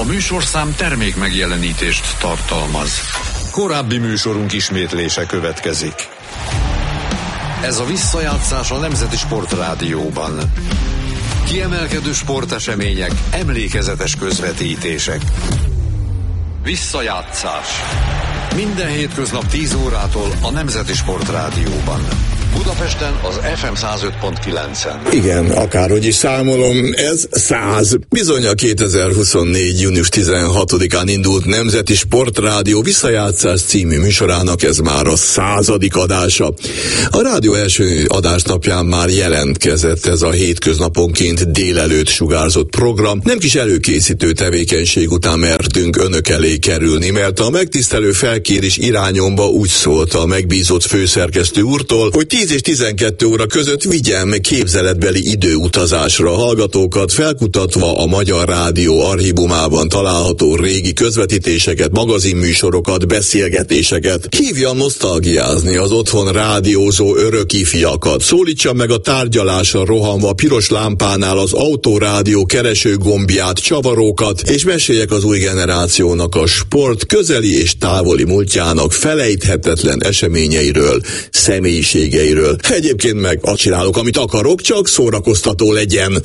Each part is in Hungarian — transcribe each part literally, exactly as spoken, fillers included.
A műsorszám termék megjelenítést tartalmaz. Korábbi műsorunk ismétlése következik. Ez a visszajátszás a Nemzeti Sportrádióban. Kiemelkedő sportesemények, emlékezetes közvetítések. Visszajátszás. Minden hétköznap tíz órától a Nemzeti Sportrádióban. Budapesten az ef em száz öt pont kilencen. Igen, akárhogy is számolom, ez száz. Bizony a kétezer-huszonnégy. június tizenhatodikán indult Nemzeti Sportrádió visszajátszás című műsorának ez már a századik adása. A rádió első adásnapján már jelentkezett ez a hétköznaponként délelőtt sugárzott program. Nem kis előkészítő tevékenység után mertünk önök elé kerülni, mert a megtisztelő felkérés irányomba úgy szólt a megbízott főszerkesztő úrtól, hogy tíz és tizenkettő óra között vigyem képzeletbeli időutazásra hallgatókat, felkutatva a Magyar Rádió archívumában található régi közvetítéseket, magazinműsorokat, beszélgetéseket. Hívjam nosztalgiázni az otthon rádiózó örök ifjakat. Szólítsam meg a tárgyalásra rohanva piros lámpánál az autorádió kereső gombját, csavarókat, és meséljek az új generációnak a sport közeli és távoli múltjának felejthetetlen eseményeiről, személyiségeiről. Egyébként meg azt csinálok, amit akarok, csak szórakoztató legyen.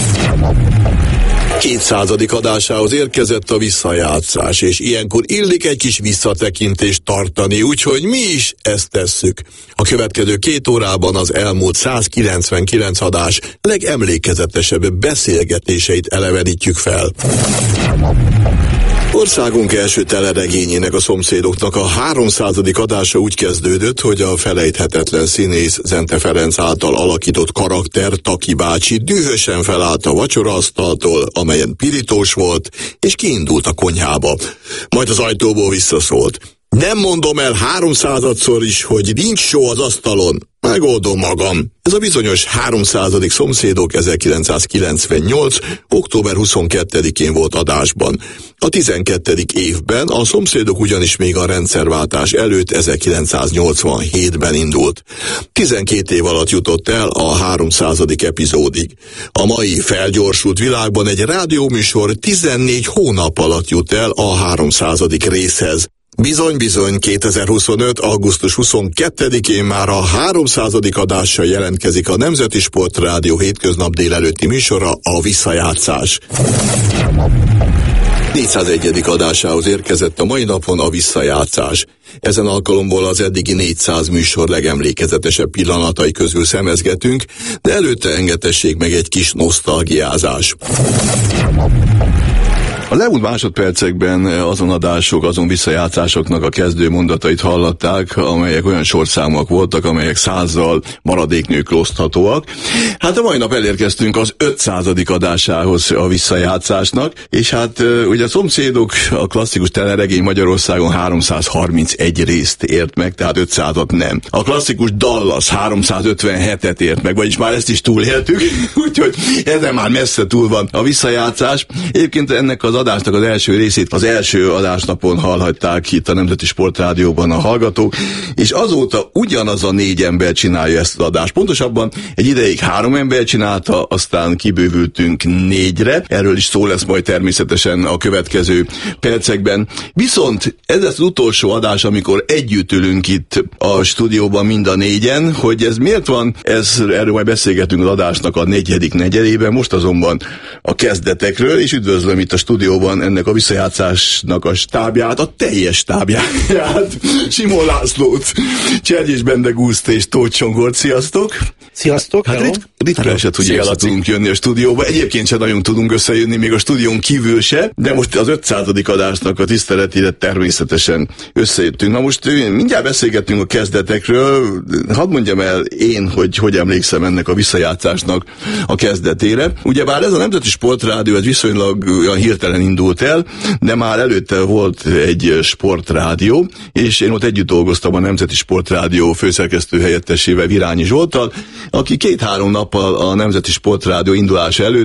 kétszázadik adásához érkezett a visszajátszás, és ilyenkor illik egy kis visszatekintést tartani, úgyhogy mi is ezt tesszük. A következő két órában az elmúlt százkilencvenkilenc adás legemlékezetesebb beszélgetéseit elevenítjük fel. Országunk első teleregényének, a Szomszédoknak a háromszázadik adása úgy kezdődött, hogy a felejthetetlen színész Zente Ferenc által alakított karakter, Taki bácsi dühösen felállt a vacsoraasztaltól, amelyen pirítós volt, és kiindult a konyhába. Majd az ajtóból visszaszólt: nem mondom el háromszázadszor is, hogy nincs só az asztalon. Megoldom magam. Ez a bizonyos háromszázadik Szomszédok ezerkilencszázkilencvennyolc. október huszonkettedikén volt adásban. A tizenkettedik évben, a Szomszédok ugyanis még a rendszerváltás előtt ezerkilencszáznyolcvanhétben indult. tizenkét év alatt jutott el a háromszázadik epizódig. A mai felgyorsult világban egy rádióműsor tizennégy hónap alatt jut el a háromszázadik részhez. Bizony-bizony, kétezer-huszonöt. augusztus huszonkettedikén már a háromszázadik adással jelentkezik a Nemzeti Sportrádió hétköznap délelőtti műsora, a visszajátszás. négyszázegyedik adásához érkezett a mai napon a visszajátszás. Ezen alkalomból az eddigi négyszáz műsor legemlékezetesebb pillanatai közül szemezgetünk, de előtte engedessék meg egy kis nosztalgiázás. A leúlt másodpercekben azon adások, azon visszajátszásoknak a kezdő mondatait hallatták, amelyek olyan sorszámok voltak, amelyek százzal maradék nélkül oszthatóak. Hát a mai nap elérkeztünk az ötszázadik adásához a visszajátszásnak, és hát ugye a Szomszédok, a klasszikus teleregény Magyarországon háromszázharmincegy részt ért meg, tehát ötszázat nem. A klasszikus Dallas háromszázötvenhetet ért meg, vagyis már ezt is túléltük, úgyhogy ezen már messze túl van a visszajátszás. Egyébként ennek az adásnak az első részét az első adásnapon hallhatták itt a Nemzeti Sportrádióban a hallgatók, és azóta ugyanaz a négy ember csinálja ezt az adást. Pontosabban egy ideig három ember csinálta, aztán kibővültünk négyre, erről is szó lesz majd természetesen a következő percekben. Viszont ez lesz az utolsó adás, amikor együtt ülünk itt a stúdióban mind a négyen, hogy ez miért van, ez, erről majd beszélgetünk az adásnak a negyedik negyedében, most azonban a kezdetekről, és üdvözlöm itt a stúdióban ennek a visszajátszásnak a stábját, a teljes stábját, Simon Lászlót, Csernyés Bendegúzt és Tóth Csongort. Sziasztok! Sziasztok! Hát rit- ritka eset, hogy el tudunk jönni a stúdióba. Egyébként sem nagyon tudunk összejönni, még a stúdión kívül se, de most az ötszázadik adásnak a tiszteletére természetesen összejöttünk. Na most mindjárt beszélgetünk a kezdetekről. Hadd mondjam el én, hogy hogy emlékszem ennek a visszajátszásnak a kezdetére. Ugyebár ez a Nemzeti Sportrádió, ez viszonylag olyan hirtelen indult el, de már előtte volt egy sportrádió, és én ott együtt dolgoztam a Nemzeti Sportrádió főszerkesztő helyettesével, Virányi Zsolttal, aki két-három nappal a Nemzeti Sportrádió indulása előtt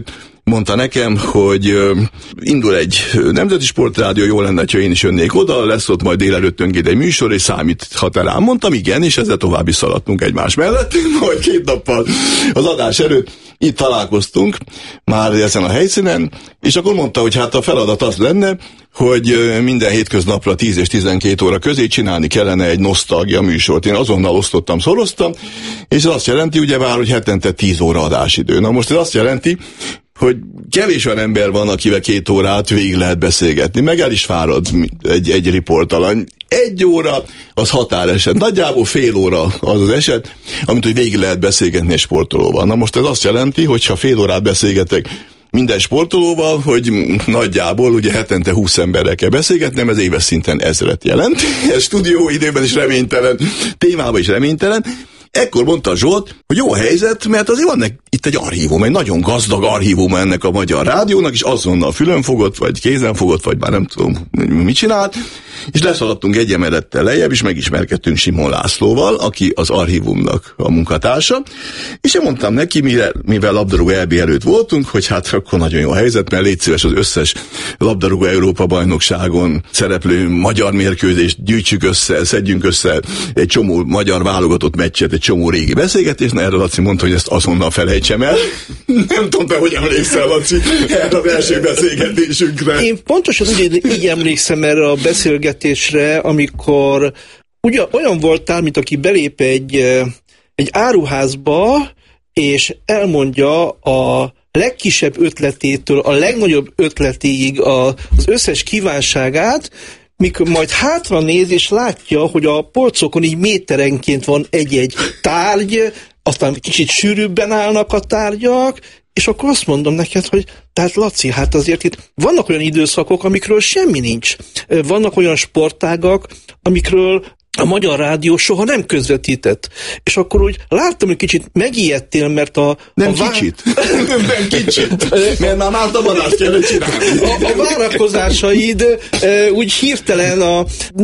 mondta nekem, hogy indul egy nemzeti sportrádió, jó lenne, ha én is jönnék oda, lesz ott majd délelőttönként egy műsor, és számíthat rám. Mondtam, igen, és ezzel tovább is szaladtunk egymás mellett, majd két nappal az adás előtt itt találkoztunk, már ezen a helyszínen, és akkor mondta, hogy hát a feladat az lenne, hogy minden hétköznapra tíz és tizenkét óra közé csinálni kellene egy nosztalgia műsort. Én azonnal osztottam, szoroztam, és ez azt jelenti, ugyebár, hogy hetente tíz óra adásidő. Na most ez azt jelenti, hogy kevés olyan ember van, akivel két órát végig lehet beszélgetni, meg el is fárad egy, egy riportalany. Egy óra az határeset. Nagyjából fél óra az az eset, amit hogy végig lehet beszélgetni egy sportolóval. Na most ez azt jelenti, hogy ha fél órát beszélgetek minden sportolóval, hogy nagyjából ugye hetente húsz emberrel kell beszélgetnem, ez éves szinten ezret jelent. Ez stúdióidőben is reménytelen, témában is reménytelen. Ekkor mondta Zsolt, hogy jó a helyzet, mert azért van itt egy archívum, egy nagyon gazdag archívum ennek a Magyar Rádiónak, és azonnal fülön fogott, vagy kézen fogott, vagy már nem tudom, mit csinált, és leszaladtunk egy emelettel lejjebb, és megismerkedtünk Simon Lászlóval, aki az archívumnak a munkatársa, és én mondtam neki, mivel, mivel labdarúgó é bé előtt voltunk, hogy hát akkor nagyon jó a helyzet, mert légy szíves az összes labdarúgó Európa bajnokságon szereplő magyar mérkőzést gyűjtsük össze, szedjünk össze egy csomó magyar válogatott meccset, egy csomó régi beszélgetés, na erre Laci mondta, hogy ezt azonnal felejtsem el. Nem tudom, te hogy emlékszel, Laci, erre az első beszélgetésünkre. Én pontosan úgy, így emlékszem erre a beszélgetésre, amikor ugye olyan voltál, mint aki belép egy, egy áruházba, és elmondja a legkisebb ötletétől a legnagyobb ötletéig az összes kívánságát, mikor majd hátra néz, és látja, hogy a polcokon így méterenként van egy-egy tárgy, aztán kicsit sűrűbben állnak a tárgyak, és akkor azt mondom neked, hogy tehát Laci, hát azért itt vannak olyan időszakok, amikről semmi nincs. Vannak olyan sportágak, amikről a Magyar Rádió soha nem közvetített. És akkor úgy láttam, hogy kicsit megijedtél, mert a... Nem a vá... kicsit. nem kicsit. Mert már általában azt kellene csinálni. A, a várakozásaid e, úgy hirtelen a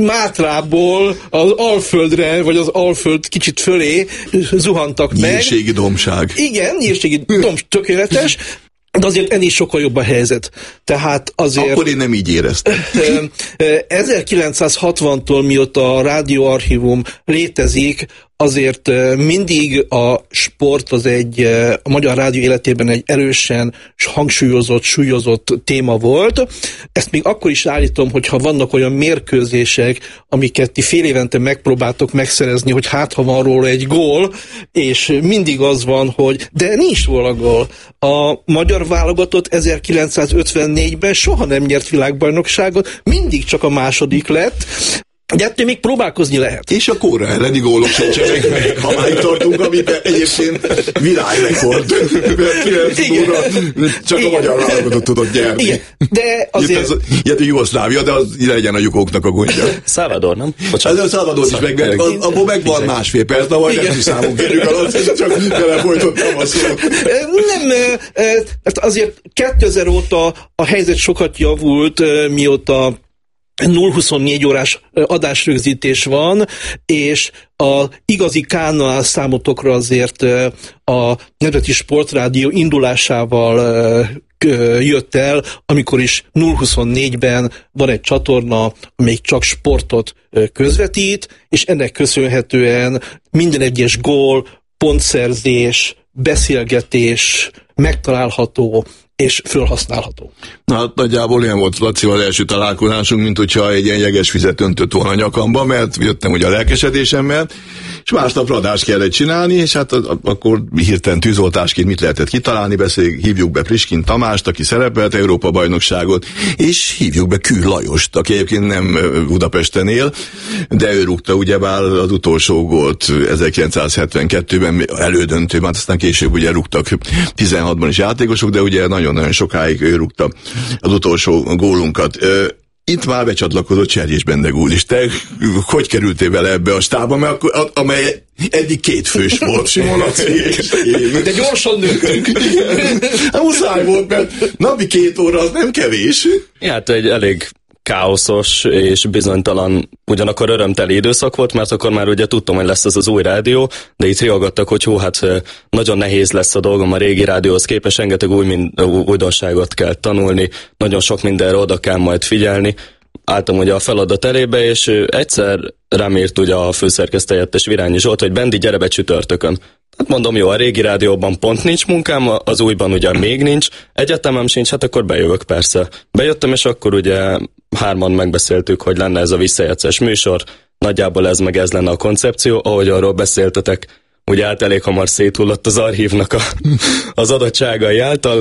Mátrából az Alföldre, vagy az Alföld kicsit fölé zuhantak meg. Nyírségi dombság. Igen, nyírségi domb, tökéletes. De azért ennél sokkal jobb a helyzet. Tehát azért... Akkor én nem így éreztem. ezerkilencszázhatvantól mióta a rádióarchívum létezik, azért mindig a sport az egy, a Magyar Rádió életében egy erősen hangsúlyozott, súlyozott téma volt. Ezt még akkor is állítom, hogyha vannak olyan mérkőzések, amiket ti fél évente megpróbáltok megszerezni, hogy hát ha van róla egy gól, és mindig az van, hogy de nincs róla gól. A magyar válogatott ezerkilencszázötvennégyben soha nem nyert világbajnokságot, mindig csak a második lett, de ettől még próbálkozni lehet. És a Kóra elleni gólok sincsenek meg, ha már itt tartunk, amit egyébként világrekord. kilenc csak igen. A magyar válogatott tudott nyerni. Igen. De azért... Ilyet a Jugoszlávia, de az legyen a lyukóknak a gondja. Salvador, nem? Ez a Salvador is meg, meg abból megvan másfél perc, de majd nem is számunk kerül alatt, csak belefolytottam a szót. Nem, azért kétezer óta a helyzet sokat javult, mióta nulla huszonnégy órás adásrögzítés van, és a igazi Kánaán számotokra azért a Nemzeti Sportrádió indulásával jött el, amikor is nulla huszonnégyben van egy csatorna, amelyik csak sportot közvetít, és ennek köszönhetően minden egyes gól, pontszerzés, beszélgetés megtalálható és fölhasználható. Na hát nagyjából ilyen volt Lacival első találkozásunk, mint hogyha egy ilyen jeges vizet öntött volna a nyakamba, mert jöttem ugye a lelkesedésemmel, és másnap adást kellett csinálni, és hát akkor hirtelen tűzoltásként mit lehetett kitalálni, beszél, hívjuk be Priskin Tamást, aki szerepelt Európa-bajnokságot, és hívjuk be Kül Lajost, aki egyébként nem Budapesten él, de ő rúgta ugyebár az utolsó gólt ezerkilencszázhetvenkettőben elődöntőben, aztán később ugye rúgtak tizenhatban is játékosok, de ugye nagyon-nagyon sokáig ő rúgta az utolsó gólunkat. Itt már becsatlakozott Cserjés Bendegúz is. Te hogy kerültél vele ebbe a stábba, mert akkor, amely eddig két fős volt, Simon Laci és én. De gyorsan nőttünk. Hát muszáj volt, mert napi két óra az nem kevés. Ja, hát egy elég káoszos és bizonytalan, ugyanakkor örömteli időszak volt, mert akkor már ugye tudtam, hogy lesz ez az új rádió, de itt riogattak, hogy hú, hát nagyon nehéz lesz a dolgom a régi rádióhoz képest, rengeteg új mind, újdonságot kell tanulni, nagyon sok mindenre oda kell majd figyelni. Álltam ugye a feladat elébe, és egyszer rám írt ugye a főszerkesztőhelyettes Virányi Zsolt, hogy Bendi, gyere be csütörtökön. Hát mondom, jó, a régi rádióban pont nincs munkám, az újban ugye még nincs, egyetemem sincs, hát akkor bejövök persze. Bejöttem, és akkor ugye hárman megbeszéltük, hogy lenne ez a visszajátszás műsor, nagyjából ez meg ez lenne a koncepció, ahogy arról beszéltetek, ugye át elég hamar széthullott az archívnak a, az adottságai által,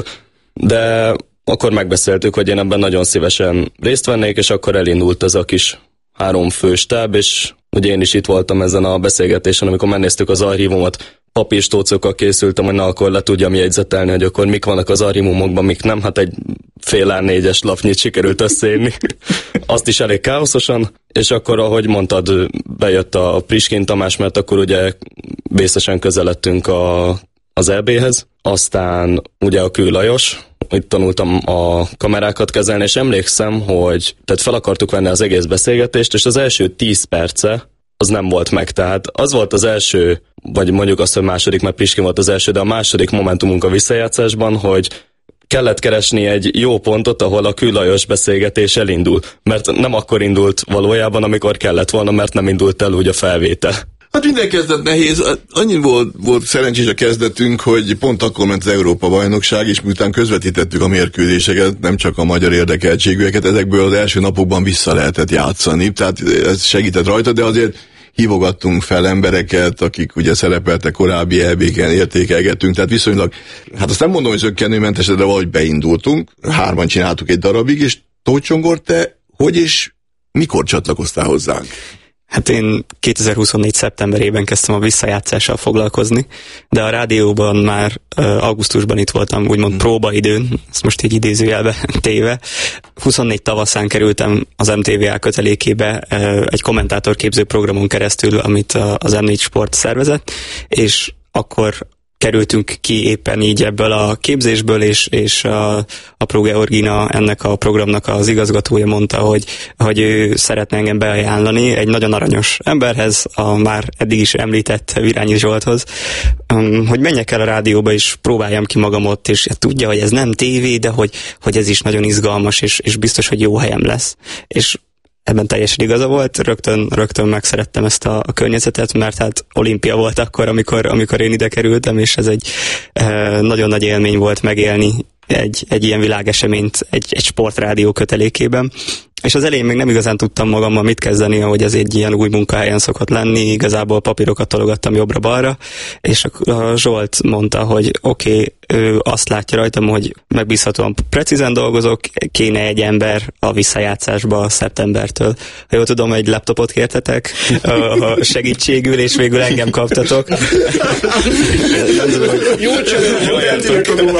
de akkor megbeszéltük, hogy én ebben nagyon szívesen részt vennék, és akkor elindult ez a kis három főstáb, és ugye én is itt voltam ezen a beszélgetésen, amikor megnéztük az archívumot, papírstócokkal készültem, hogy na akkor le tudjam jegyzetelni, hogy akkor mik vannak az archívumokban, mik nem, hát egy fél á négyes lapnyit sikerült összeírni. Azt is elég káoszosan, és akkor, ahogy mondtad, bejött a Priskin Tamás, mert akkor ugye vészesen közeledtünk a, az é béhez, aztán ugye a Kő Lajos, itt tanultam a kamerákat kezelni, és emlékszem, hogy tehát fel akartuk venni az egész beszélgetést, és az első tíz perce az nem volt meg, tehát az volt az első, vagy mondjuk azt, hogy második, mert Priskin volt az első, de a második momentumunk a visszajátszásban, hogy kellett keresni egy jó pontot, ahol a Kő Lajos beszélgetés elindul, mert nem akkor indult valójában, amikor kellett volna, mert nem indult el úgy a felvétel. Hát minden kezdet nehéz. Annyi volt, volt szerencsés a kezdetünk, hogy pont akkor ment az Európa-bajnokság, és miután közvetítettük a mérkőzéseket, nem csak a magyar érdekeltségűeket, ezekből az első napokban vissza lehetett játszani, tehát ez segített rajta, de azért hívogattunk fel embereket, akik ugye szerepeltek korábbi é béken, értékelgettünk, tehát viszonylag, hát azt nem mondom, hogy zökkenőmentes, de valahogy beindultunk, hárman csináltuk egy darabig, és Tóth Csongor, te hogy és mikor csatlakoztál hozzánk? Hát én kétezer-huszonnégy szeptemberében kezdtem a visszajátszással foglalkozni, de a rádióban már uh, augusztusban itt voltam, úgymond hmm. próbaidőn, ezt most így idézőjelbe téve. huszonnégy tavaszán kerültem az em té vé á kötelékébe uh, egy kommentátorképző programon keresztül, amit uh, az em négy Sport szervezett, és akkor kerültünk ki éppen így ebből a képzésből, és, és a, a Pro Georgina, ennek a programnak az igazgatója mondta, hogy, hogy ő szeretne engem beajánlani egy nagyon aranyos emberhez, a már eddig is említett Virányi Zsolthoz, um, hogy menjek el a rádióba, és próbáljam ki magam ott, és hát tudja, hogy ez nem tévé, de hogy, hogy ez is nagyon izgalmas, és, és biztos, hogy jó helyem lesz. És ebben teljesen igaza volt, rögtön, rögtön megszerettem ezt a, a környezetet, mert hát olimpia volt akkor, amikor, amikor én ide kerültem, és ez egy e, nagyon nagy élmény volt megélni egy, egy ilyen világeseményt egy, egy sportrádió kötelékében. És az elején még nem igazán tudtam magammal mit kezdeni, ahogy ez egy ilyen új munkahelyen szokott lenni, igazából papírokat tologattam jobbra-balra, és a Zsolt mondta, hogy oké, okay, ő azt látja rajtam, hogy megbízhatóan precízen dolgozok, kéne egy ember a visszajátszásba szeptembertől. Ha jól tudom, egy laptopot kértetek a segítségül, és végül engem kaptatok. Jó csinálom,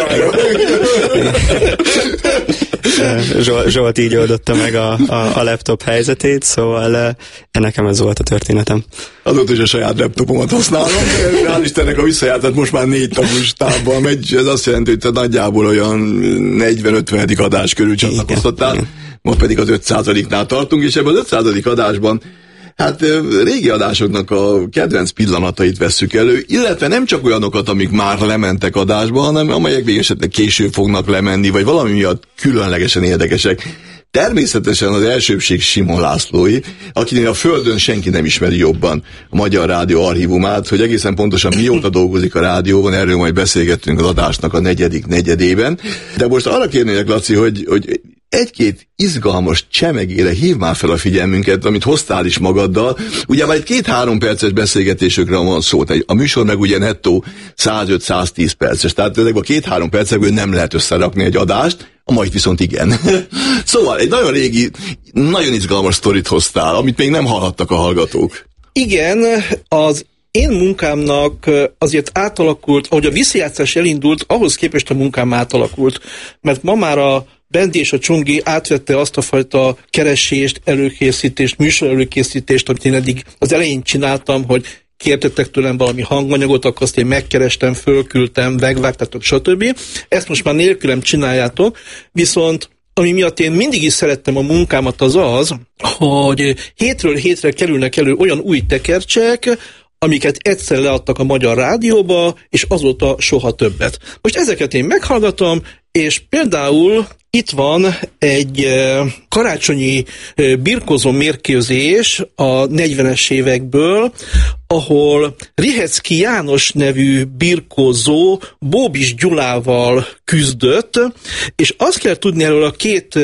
Zsolt, Zsolt így oldotta meg a, a, a laptop helyzetét, szóval nekem ez volt a történetem. Azóta is a saját laptopomat használom, hál' Istennek a visszajátszás most már négy tagos tábbal megy, ez azt jelenti, hogy te nagyjából olyan negyven-ötven adás körül csatlakoztattál, most pedig az öt százaléknál tartunk, és ebben az öt százalék adásban hát régi adásoknak a kedvenc pillanatait vesszük elő, illetve nem csak olyanokat, amik már lementek adásba, hanem amelyek még esetleg később fognak lemenni, vagy valami miatt különlegesen érdekesek. Természetesen az elsőbség Simon Lászlói, akinél a Földön senki nem ismeri jobban a Magyar Rádió archívumát, hogy egészen pontosan mióta dolgozik a rádióban, erről majd beszélgettünk az adásnak a negyedik negyedében. De most arra kérnélek, Laci, hogy, hogy egy-két izgalmas csemegére hív már fel a figyelmünket, amit hoztál is magaddal. Ugye már egy két-három perces beszélgetésekre van szó. A műsor meg ugye nettó százöt-száztíz perces. Tehát ezekben a két-három percekből nem lehet összerakni egy adást, a mai viszont igen. Szóval egy nagyon régi, nagyon izgalmas sztorit hoztál, amit még nem hallhattak a hallgatók. Igen, az én munkámnak azért átalakult, ahogy a visszajátszás elindult, ahhoz képest a munkám átalakult, mert ma már a Bendi és a Csongi átvette azt a fajta keresést, előkészítést, műsor előkészítést, amit én eddig az elején csináltam, hogy kértetek tőlem valami hanganyagot, akkor azt én megkerestem, fölküldtem, megvágtatok, stb. Ezt most már nélkülem csináljátok, viszont ami miatt én mindig is szerettem a munkámat, az az, hogy hétről hétre kerülnek elő olyan új tekercsek, amiket egyszer leadtak a Magyar Rádióba, és azóta soha többet. Most ezeket én meghallgatom, és például itt van egy karácsonyi birkózó mérkőzés a negyvenes évekből, ahol Rihecki János nevű birkózó Bóbis Gyulával küzdött, és azt kell tudni erről a két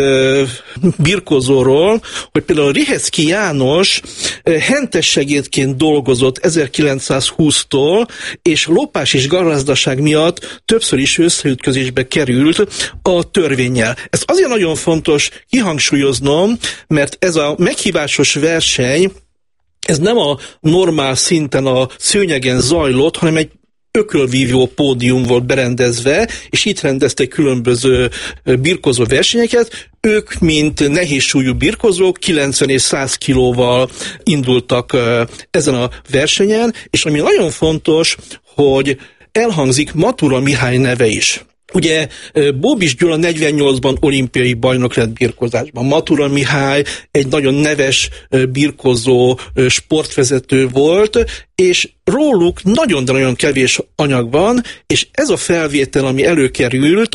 birkózóról, hogy például Rihecki János hentes segédként dolgozott ezerkilencszázhúsztól, és lopás és garazdaság miatt többször is összeütközésbe került a törvénnyel. Ez azért nagyon fontos kihangsúlyoznom, mert ez a meghívásos verseny, ez nem a normál szinten a szőnyegen zajlott, hanem egy ökölvívó pódium volt berendezve, és itt rendeztek különböző birkozó versenyeket. Ők, mint nehézsúlyú birkozók, kilencven és száz kilóval indultak ezen a versenyen, és ami nagyon fontos, hogy elhangzik Matura Mihály neve is. Ugye Bóbis Gyula negyvennyolcban olimpiai bajnok lett birkozásban. Matura Mihály egy nagyon neves birkozó sportvezető volt, és róluk nagyon, de nagyon kevés anyag van, és ez a felvétel, ami előkerült,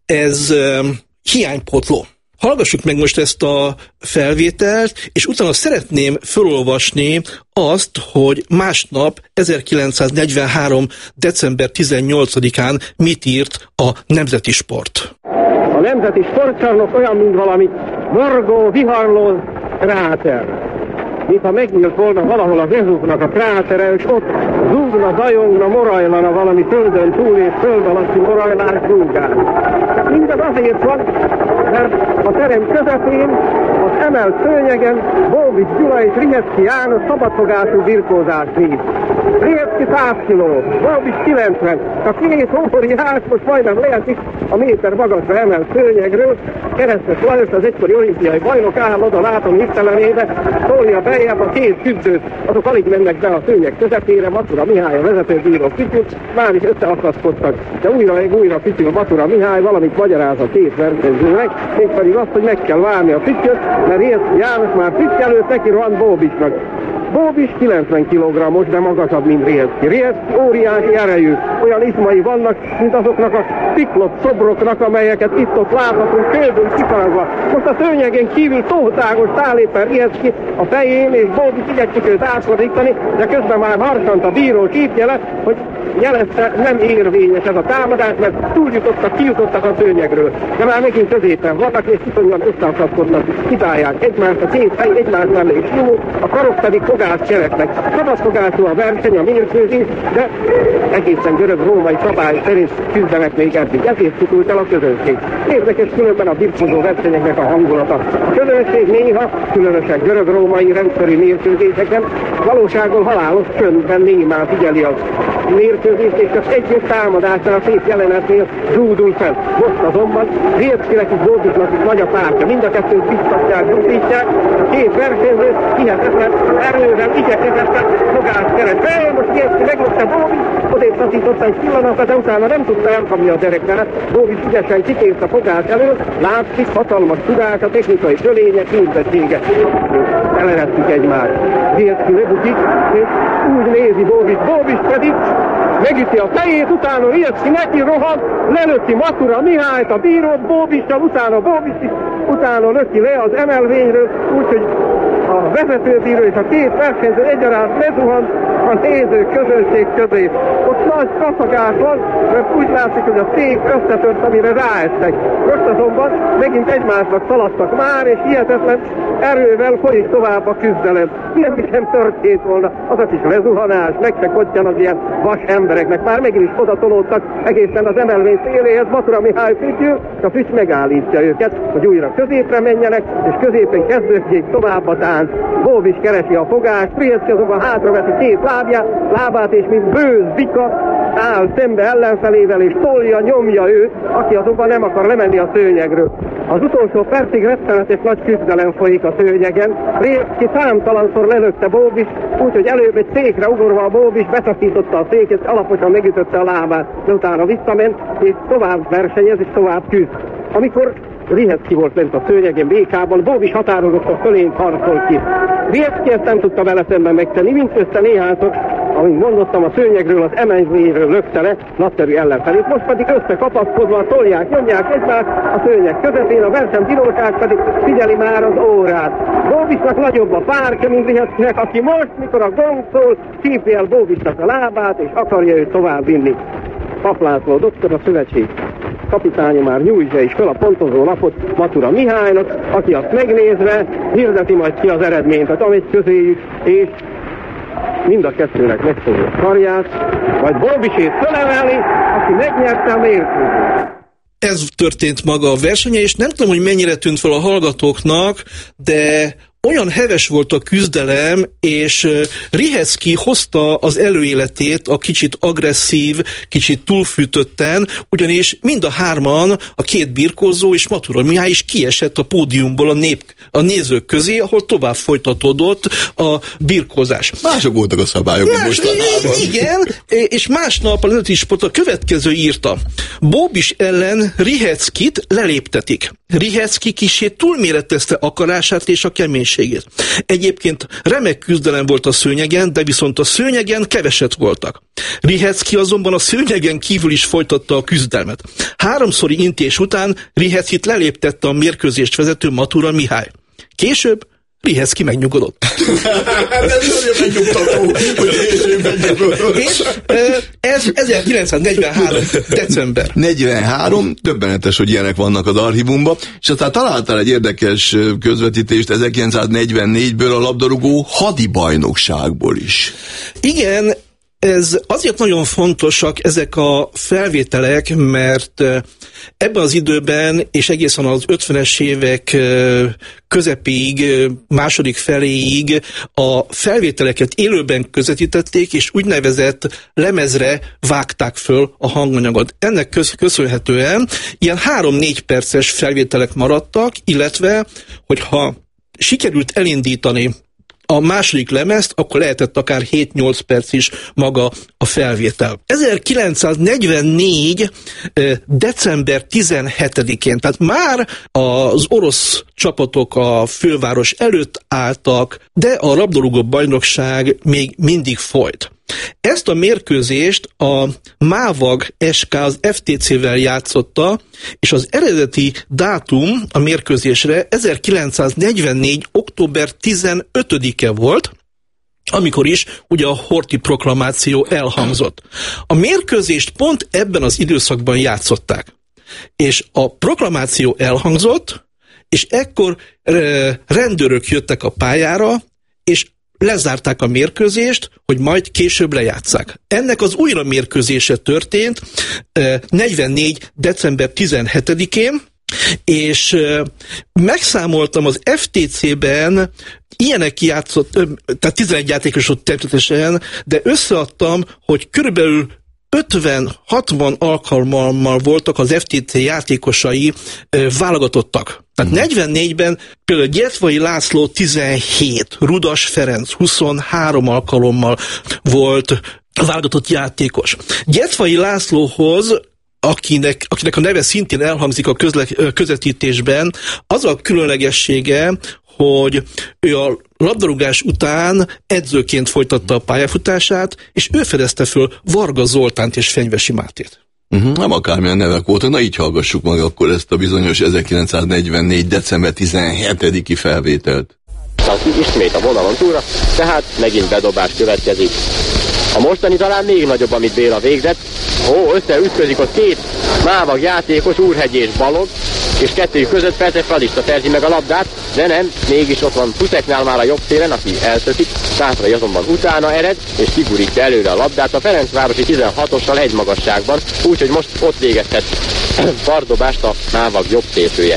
ez hiánypótló. Hallgassuk meg most ezt a felvételt, és utána szeretném felolvasni azt, hogy másnap ezerkilencszáznegyvenhárom. december tizennyolcadikán mit írt a Nemzeti Sport. A Nemzeti Sportcsarnok olyan, mint valami morgó, viharló kráter. Mintha megnyílt volna valahol az Vezúvnak a krátere, és ott zúgna, zajongna, morajlana valami földön túl és föld alatti morajlás zúgás. Mindez azért van, mert a terem közepén, az emelt szőnyegen Bóbis Gyula és Rihecki János szabadfogású birkózást víz. Rihecki száz kiló, Bóbis kilencven. A két óriás most majdnem leesik a méter magasra emelt szőnyegről. Keresztes Lajos, az egykori olimpiai bajnok áll oda, látom hirtelenébe, szólja beljebb a két küzdőt, azok alig mennek be a szőnyeg közepére, Matura Mihály a vezetőbíró fütyül, már is összeakaszkodtak, de újra meg újra fütyül Matura Mihály, valamit magyaráz a két versenyzőnek, mégpedig azt, hogy meg kell várni a fütyöt, mert Rihecki János már fütyelőt neki rohant Bóbisnak. Bóbis kilencven kilogrammos, de magasabb, mint Rihecki. Rihecki óriási erejű, olyan izmai vannak, mint azoknak a sziklott szobroknak, amelyeket itt-ott láthatunk, kőből kifaragva. Most a szőnyegen kívül tótágos száléppen Rihecki a fején, és Bóbis igyekszik őt átfordítani, de közben már harsant a bíró sípjele, hogy jelezte, nem érvényes ez a támadás, mert túljutottak, kijutottak a szőnyegről. De már megint középen vannak, és viszonylag összeakaszkodnak, kitálják egymást, a két hely egymás mellé is jó, a karok pedig fogást keresnek. Szabadfogású a verseny, a mérkőzés, de egészen görög-római szabály szerint küzdenek még eddig. Ezért futult el a közönség. Érdekes különben a birkozó versenyeknek a hangulata. A közönség néha, különösen görög-római rendszeri mérkőzéseken valósággal halálos csöndben némán figyeli az mérkőzést, és csak egy-egy támadásnál, a szép jelenetnél zúdul fel. Most azonban Riheckinek is Bóbisnak is nagy a pártja. Mind a kettőt biztatják, zúdítják. A két versenyző hihetetlen erővel igyekezett fogást keres. Fel, most Rihecki meglökte Bóbis, odébb taszította egy pillanatra, de utána nem tudta elkapni a derekát. Bóbis ügyesen kitért a fogás elől, látszik hatalmas tudás, a technikai fölénye, képzettsége. Elerettük egymást. Rihecki lebukik, és úgy nézi Bóbis. Bóbis pedig megüti a fejét, utána Rihecki neki rohan, lelöki Matura Mihályt, a bírót Bóbissal, utána Bóbis is, utána löki le az emelvényről, úgyhogy a vezetőbíró és a két versenyző egyaránt lezuhan a néző közönség közé. Ott nagy kaszagás van, mert úgy látszik, hogy a szék összetört, amire ráestek. Most azonban megint egymásnak szaladtak már, és hihetetlen erővel folyik tovább a küzdelem. Semmi sem történt volna, azok is lezuhanás, meg se kottyan az ilyen vas embereknek. Már megint is odatolódtak egészen az emelvény széléhez, Matura Mihály fütyül, a füty megállítja őket, hogy újra középre menjenek, és középen kezdődjék tovább a tánc. Bóbis keresi a fogást, Rihecki azonban hátraveti két lábját, lábát, és mint bőz bika áll szembe ellenfelével, és tolja, nyomja őt, aki azonban nem akar lemenni a szőnyegről. Az utolsó percig rettenetes nagy küzdelem folyik a szőnyegen. Rihecki számtalanszor lelökte Bóbis, úgyhogy előbb egy székre ugorva a Bóbis betaszította a széket, alaposan megütötte a lábát, de utána visszament, és tovább versenyez, és tovább küzd. Amikor Rihecki volt lent a szőnyegen békában, Bóbis határozottan fölénk harcolt ki. Rihecki ezt nem tudta vele szemben megtenni, mindközte néhányszor, amint mondottam, a szőnyegről, az emelvényről lökte le nagyszerű ellenfelét. Most pedig összekapaszkodva tolják, nyomják egymást a szőnyeg közepén, a versenyzilóság pedig figyeli már az órát. Bóbisnak nagyobb a párke, mint Riheckinek, aki most, mikor a gong szól, csípi el Bóbisnak a lábát, és akarja őt tovább vinni. Pap László doktor, a szövetség kapitánya már nyújtja is fel a pontozó lapot Matura Mihálynak, aki azt megnézve hirdeti majd ki az eredményt, tehát amegy közéjük, és mind a kettőnek megfogja a karját, majd Bóbisét fölemeli, aki megnyerte a mérkőzést. Ez történt maga a versenye, és nem tudom, hogy mennyire tűnt fel a hallgatóknak, de olyan heves volt a küzdelem, és Rihecki hozta az előéletét a kicsit agresszív, kicsit túlfűtötten, ugyanis mind a hárman, a két birkózó és Matura Mihály is kiesett a pódiumból a, nép, a nézők közé, ahol tovább folytatódott a birkózás. Mások voltak a szabályok, mint mostanában. Igen, és másnap a Nemzeti Sport a következő írta. Bóbis ellen Riheckit leléptetik. Rihecki kissé túlméretezte akarását és a keménységét. Egyébként remek küzdelem volt a szőnyegen, de viszont a szőnyegen keveset voltak. Rihecki azonban a szőnyegen kívül is folytatta a küzdelmet. Háromszori intés után Riheckit leléptette a mérkőzést vezető Matura Mihály. Később Rihecki megnyugodott. Ez nagyon megnyugtató, hogy később megnyugodott. És ez ezerkilencszáznegyvenhárom. december. negyvenhárom, döbbenetes, hogy ilyenek vannak az archívumban, és aztán találtál egy érdekes közvetítést ezerkilencszáznegyvennégyből a labdarúgó hadibajnokságból is. Igen, ez azért nagyon fontosak ezek a felvételek, mert ebben az időben, és egészen az ötvenes évek közepéig, második feléig a felvételeket élőben közvetítették, és úgynevezett lemezre vágták föl a hanganyagot. Ennek köszönhetően ilyen három-négy perces felvételek maradtak, illetve, hogyha sikerült elindítani a második lemezt, akkor lehetett akár hét-nyolc perc is maga a felvétel. ezerkilencszáznegyvennégy. december tizenhetedikén, tehát már az orosz csapatok a főváros előtt álltak, de a labdarúgó bajnokság még mindig folyt. Ezt a mérkőzést a Mávag es ká az ef té cé-vel játszotta, és az eredeti dátum a mérkőzésre ezerkilencszáznegyvennégy. október tizenötödike volt, amikor is ugye a Horthy proklamáció elhangzott. A mérkőzést pont ebben az időszakban játszották. És a proklamáció elhangzott, és ekkor rendőrök jöttek a pályára, és lezárták a mérkőzést, hogy majd később lejátsszák. Ennek az újra mérkőzése történt negyvennégy. december tizenhetedikén, és megszámoltam az ef té cé-ben, ilyenek játszott, tehát tizenegy játékosot természetesen, de összeadtam, hogy körülbelül ötven-hatvan alkalommal voltak az ef té cé játékosai ö, válogatottak. Tehát uh-huh. negyvennégyben például Gyetvai László tizenhét, Rudas Ferenc huszonhárom alkalommal volt válogatott játékos. Gyetvai Lászlóhoz, akinek, akinek a neve szintén elhangzik a közle, közvetítésben, az a különlegessége, hogy ő a labdarúgás után edzőként folytatta a pályafutását, és ő fedezte föl Varga Zoltánt és Fenyvesi Mátét. Uh-huh, nem akármilyen nevek voltak, na így hallgassuk meg akkor ezt a bizonyos ezerkilencszáznegyvennégy. december tizenhetediki felvételt. Ismét a vonalon túlra, tehát megint bedobás következik. A mostani talán még nagyobb, amit Béla végzett. Ó, összeütközik ott két Mávag játékos, Úrhegy és Balog, és kettőjük között persze Fradiska szerzi meg a labdát, de nem, mégis ott van Puszeknál már a jobb szélen, aki elszökik, Szátrai azonban utána ered, és kigurítja előre a labdát a Ferencvárosi tizenhatossal egy magasságban, úgyhogy most ott végezhet pardobást a Mávag jobb szélsője.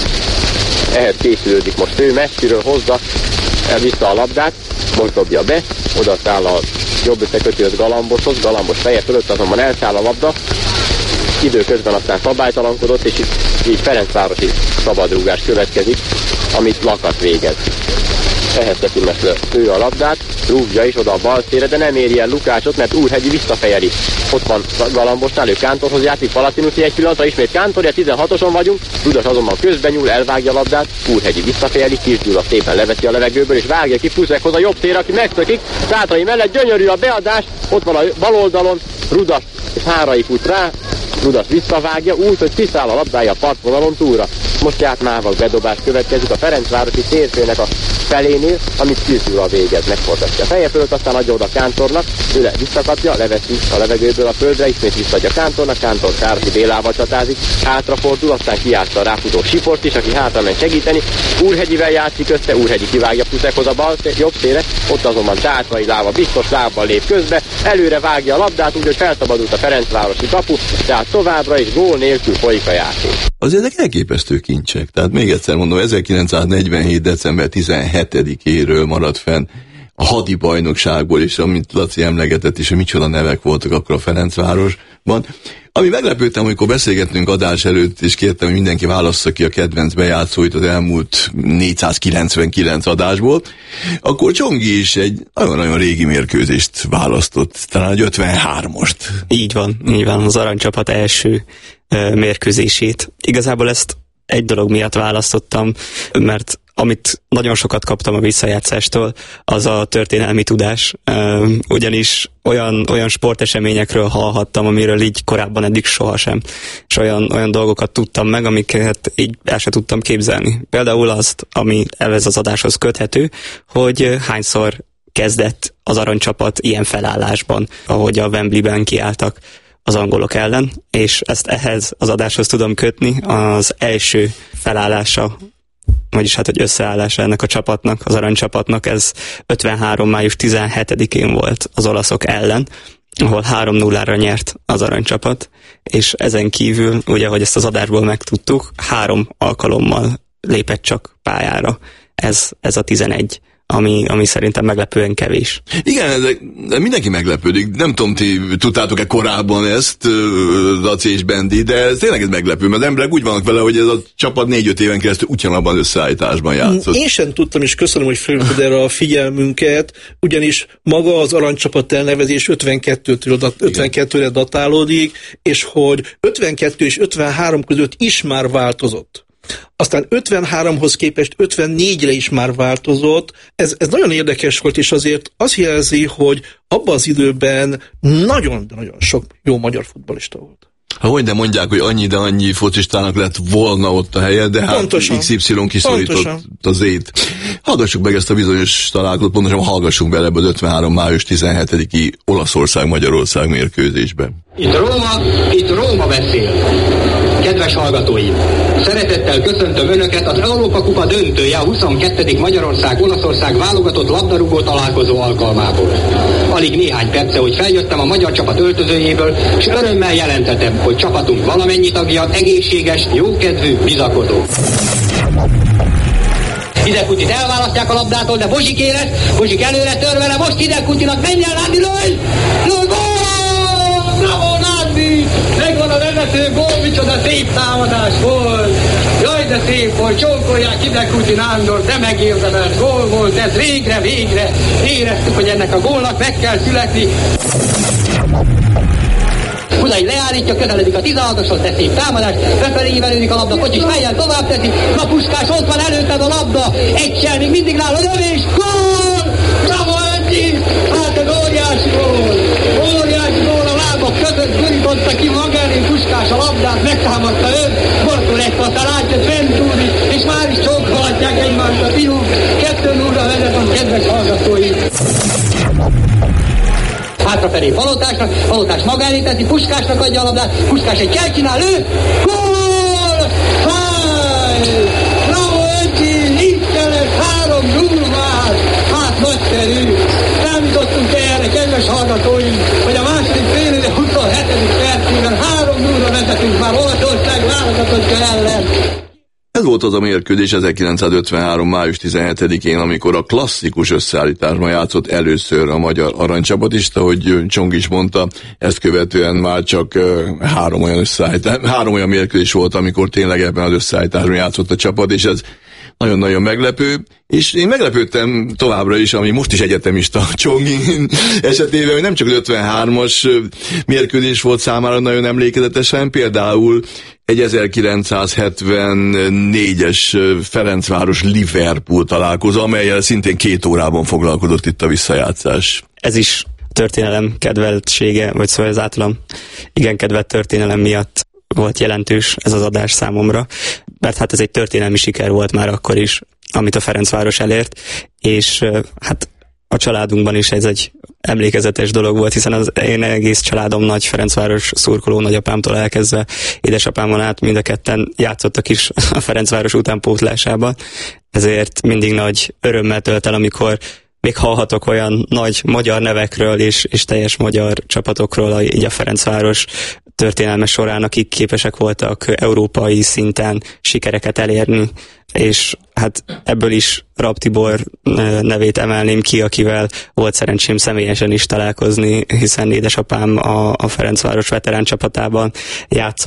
Ehhez készülődik most ő, messziről hozza el vissza a labdát, most dobja be, oda száll a jobb összekötőt Galamboshoz, Galambos feje fölött azonban elszáll a labda, időközben aztán szabálytalankodott, és így Ferencvárosi szabadrúgás következik, amit Lakat végez. ehhez teszi ő a labdát, rúgja is oda a bal szélre, de nem éri el Lukácsot, mert Úrhegyi visszafejeli. Ott van Galambosnál, ő Kántorhoz játszik, Palatinuszi egy pillanatra, ismét Kántorja, tizenhatoson vagyunk, Rudas azonban közben nyúl, elvágja a labdát, Úrhegyi visszafejeli, Kisgyula szépen leveszi a levegőből, és vágja ki Puszekhoz a jobb szélre, aki megszökik, Szátrai mellett gyönyörű a beadás, ott van a bal oldalon, Rudas, és Hárai fut rá, Rudas visszavágja, úgy, hogy kiszáll a labdája a partvonalon túlra. Most át Mávag bedobás következik a Ferencvárosi térfőnek a felénél, amit Kisgyula végez, megforgatja a feje fölött, aztán adja oda Kántornak, ő le visszakapja, leveszi a levegőből a földre, ismét visszaadja Kántornak, Kántor Kárpi Bélával csatázik, hátrafordul, aztán kijátsza a ráfutó Siport is, aki hátra ment segíteni, Úrhegyivel játszik össze, Úrhegyi kivágja Puszekhoz a bal szél, jobb szélre, ott azonban Tátrai lába biztos lábbal lép közbe, előre vágja a labdát, úgyhogy felszabadult a Ferencvárosi kapu, tehát továbbra is gól nélkül folyik a játék. Azért ezek elképesztő kincsek. Tehát még egyszer mondom, ezerkilencszáznegyvenhét. december tizenhetedikéről maradt fenn a hadi bajnokságból, és amit Laci emlegetett is, hogy micsoda nevek voltak akkor a Ferencvárosban. Ami meglepődtem, amikor beszélgettünk adás előtt, és kértem, hogy mindenki válassza ki a kedvenc bejátszóit az elmúlt négyszázkilencvenkilenc adásból, akkor Csongi is egy nagyon-nagyon régi mérkőzést választott, talán egy ötvenhármast. Így van, így van, az aranycsapat első uh, mérkőzését. Igazából ezt egy dolog miatt választottam, mert amit nagyon sokat kaptam a visszajátszástól, az a történelmi tudás. Ugyanis olyan, olyan sporteseményekről hallhattam, amiről így korábban eddig sohasem. És olyan, olyan dolgokat tudtam meg, amiket így el sem tudtam képzelni. Például azt, ami ez az adáshoz köthető, hogy hányszor kezdett az aranycsapat ilyen felállásban, ahogy a Wembleyben kiálltak az angolok ellen, és ezt ehhez az adáshoz tudom kötni. Az első felállása, vagyis hát, hogy összeállása ennek a csapatnak, az aranycsapatnak, ez ötvenhárom. május tizenhetedikén volt az olaszok ellen, ahol három nullára nyert az aranycsapat, és ezen kívül, ugye, hogy ezt az adásból megtudtuk, három alkalommal lépett csak pályára. Ez, ez a tizenegy. Ami, ami szerintem meglepően kevés. Igen, de, de mindenki meglepődik. Nem tudom, ti tudtátok-e korábban ezt, Laci és Bendi, de ez tényleg ez meglepő, mert emberek úgy vannak vele, hogy ez a csapat négy-öt éven keresztül ugyanabban összeállításban játszott. Én sem tudtam, és köszönöm, hogy felhívtad erre a figyelmünket, ugyanis maga az aranycsapat elnevezés ötvenkettőre datálódik, és hogy ötvenkettő és ötvenhárom között is már változott. Aztán ötvenháromhoz képest ötvennégyre is már változott. Ez, ez nagyon érdekes volt, és azért azt jelzi, hogy abban az időben nagyon-nagyon sok jó magyar futballista volt. Ha hogy de mondják, hogy annyi, de annyi focistának lett volna ott a helye, de hát pontosan, iksz ipszilon kiszorított az ét. Hallgassuk meg ezt a bizonyos találkozót, pontosan hallgassunk bele ebbe az ötvenhárom. május tizenhetediki Olaszország-Magyarország mérkőzésbe. Itt Róma, itt Róma beszél. Kedves hallgatóim! Szeretettel köszöntöm Önöket az Európa Kupa döntője a huszonkettedik Magyarország-Olaszország válogatott labdarúgó találkozó alkalmából. Alig néhány perce, hogy feljöttem a magyar csapat öltözőjéből, és örömmel jelentetem, hogy csapatunk valamennyi tagja egészséges, jókedvű, bizakodó. Hidegkutit elválasztják a labdától, de Bozsik élet, Bozsik előre tör vele, most Hidegkutinak menjen, Nándi, lőj! Lőj, gól! Bravo, Nándi! Megvan a vezető gól, micsoda szép támadás volt! Jaj, de szép volt, csókolják Hidegkuti Nándor, de megérdemelt gól volt, ez végre, végre éreztük, hogy ennek a gólnak meg kell születni. Kulai leállítja, közeledik a tizenhatoshoz, de szép támadás, befelé ívelődik a labda, Kocsis fejjel tovább teszi, a Puskás ott van előtted a labda, egyszer még mindig áll a lövés, gól! Bravo, Öncsi! Hát ez óriási gól! Óriási gól, a lábak között gurította ki maga elé Puskás a labdát, megtámadta őt, Bortól egy aztán átjött Ventúri, és már is csókolhatják egymást a fiúk, kettő nullra vezetem, kedves hallgatói! Hátrafelé Palotásnak, Palotás maga elé teszi, Puskásnak adja a labdát, Puskás egy kell csinál, ő, gól! Háj! Bravo, Öncsi, így kellett, három null már, hát nagyszerű. Számítottunk erre, kedves hallgatóink, hogy a második félidő huszonhetedik percében három nullra vezetünk már Olaszország válogatottja ellen. Ez volt az a mérkőzés ezerkilencszázötvenhárom. május tizenhetedikén, amikor a klasszikus összeállításban játszott először a magyar aranycsapat is, ahogy Csong is mondta, ezt követően már csak uh, három olyan összeállítás, három olyan mérkőzés volt, amikor tényleg ebben az összeállításban játszott a csapat, és ez nagyon-nagyon meglepő, és én meglepődtem továbbra is, ami most is egyetemista Chongqing esetében, hogy nem csak az ötvenhármas mérkőzés volt számára nagyon emlékezetesen, például egy ezerkilencszázhetvennégyes Ferencváros-Liverpool találkozó, amellyel szintén két órában foglalkozott itt a visszajátszás. Ez is történelem kedveltsége, vagy szóval az általam igen kedvelt történelem miatt volt jelentős ez az adás számomra, mert hát ez egy történelmi siker volt már akkor is, amit a Ferencváros elért, és hát a családunkban is ez egy emlékezetes dolog volt, hiszen az én egész családom nagy Ferencváros szurkoló, nagyapámtól elkezdve édesapámon át mind a ketten játszottak is a Ferencváros utánpótlásában, ezért mindig nagy örömmel tölt el, amikor még hallhatok olyan nagy magyar nevekről és, és teljes magyar csapatokról így a Ferencváros történelme során, akik képesek voltak európai szinten sikereket elérni, és hát ebből is Rapp Tibor nevét emelném ki, akivel volt szerencsém személyesen is találkozni, hiszen édesapám a, a Ferencváros veterán csapatában játszott.